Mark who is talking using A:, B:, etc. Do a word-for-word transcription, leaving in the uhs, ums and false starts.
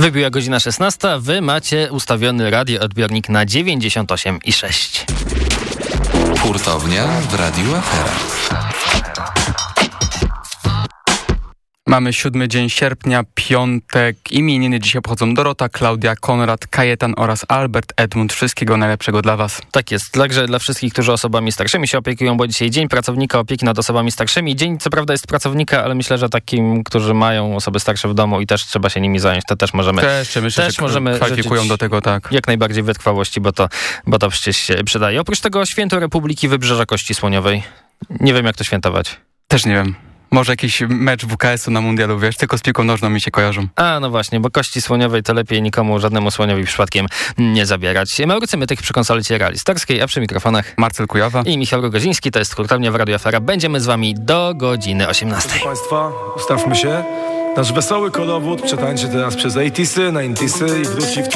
A: Wybiła godzina szesnasta, wy macie ustawiony radioodbiornik na dziewięćdziesiąt osiem i sześć.
B: Hurtownia w Radiu Afera.
C: Mamy siódmy dzień sierpnia, piątek. Imieniny dzisiaj obchodzą Dorota, Klaudia, Konrad, Kajetan oraz Albert, Edmund. Wszystkiego najlepszego dla was.
A: Tak jest. Także dla wszystkich, którzy osobami starszymi się opiekują, bo dzisiaj Dzień Pracownika Opieki nad Osobami Starszymi. Dzień co prawda jest pracownika, ale myślę, że takim, którzy mają osoby starsze w domu i też trzeba się nimi zająć, to też możemy.
C: Też, myślę,
A: też
C: że
A: możemy
C: kwalifikują do tego, tak.
A: Jak najbardziej wytrwałości, bo to, bo to przecież się przydaje. Oprócz tego Święto Republiki Wybrzeża Kości Słoniowej. Nie wiem, jak to świętować.
C: Też nie wiem. Może jakiś mecz W K S u na mundialu, wiesz? Tylko z piłką nożną mi się kojarzą.
A: A, no właśnie, bo kości słoniowej to lepiej nikomu, żadnemu słoniowi przypadkiem nie zabierać. Maurycy Mytyk przy konsoli Reali Starskiej, a przy mikrofonach
C: Marcel Kujawa
A: i Michał Rogoziński. To jest Hurtownia w Radiu Afera. Będziemy z wami do godziny osiemnastej.
D: Proszę Państwa, ustawmy się. Nasz wesoły kolowód przetańczy teraz przez osiemdziesiąte, dziewięćdziesiąte i wróci w